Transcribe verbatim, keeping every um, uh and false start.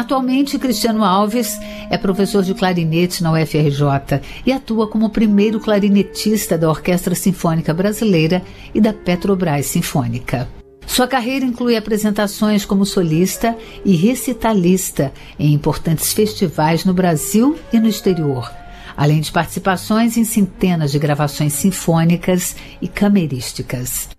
Atualmente, Cristiano Alves é professor de clarinete na U F R J e atua como primeiro clarinetista da Orquestra Sinfônica Brasileira e da Petrobras Sinfônica. Sua carreira inclui apresentações como solista e recitalista em importantes festivais no Brasil e no exterior, além de participações em centenas de gravações sinfônicas e camerísticas.